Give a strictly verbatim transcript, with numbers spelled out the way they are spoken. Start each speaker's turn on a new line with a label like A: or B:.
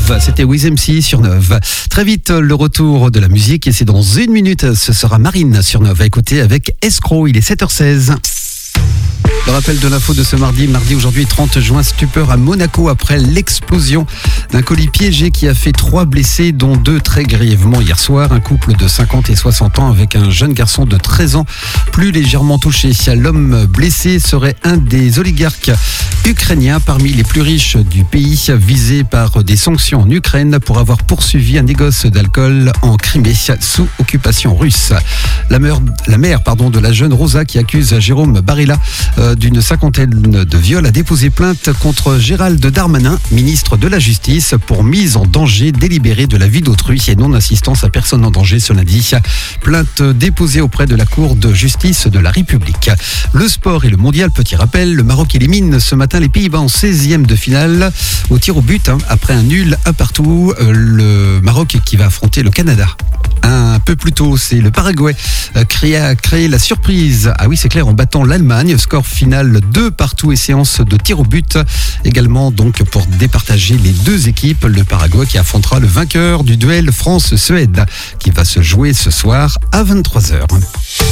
A: Love, c'était Wiz M C sur Neuve. Très vite, le retour de la musique et c'est dans une minute, ce sera Marine sur Neuve à écouter avec Escroc, il est sept heures seize. Le rappel de l'info de ce mardi, mardi aujourd'hui trente juin, stupeur à Monaco après l'explosion d'un colis piégé qui a fait trois blessés, dont deux très grièvement hier soir. Un couple de cinquante et soixante ans avec un jeune garçon de treize ans, plus légèrement touché. L'homme blessé serait un des oligarques ukrainiens parmi les plus riches du pays, visé par des sanctions en Ukraine pour avoir poursuivi un négoce d'alcool en Crimée sous occupation russe. La mère, la mère pardon, de la jeune Rosa qui accuse Jérôme Barilla euh, d'une cinquantaine de viols a déposé plainte contre Gérald Darmanin, ministre de la Justice, pour mise en danger délibérée de la vie d'autrui et non-assistance à personne en danger ce lundi. Plainte déposée auprès de la Cour de justice de la République. Le sport et le mondial, petit rappel, le Maroc élimine ce matin les Pays-Bas en seizième de finale au tir au but, hein, après un nul un partout. Le Maroc qui va affronter le Canada. Un peu plus tôt, c'est le Paraguay qui a créé la surprise. Ah oui, c'est clair, en battant l'Allemagne. Score final deux partout et séance de tir au but. Également donc pour départager les deux équipes, le Paraguay qui affrontera le vainqueur du duel France-Suède qui va se jouer ce soir à vingt-trois heures.